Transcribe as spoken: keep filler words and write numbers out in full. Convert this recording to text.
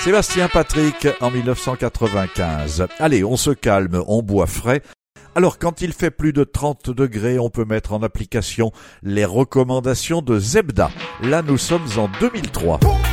Sébastien Patrick en mille neuf cent quatre-vingt-quinze. Allez, on se calme, on boit frais. Alors, quand il fait plus de trente degrés, on peut mettre en application les recommandations de Zebda. Là, nous sommes en deux mille trois.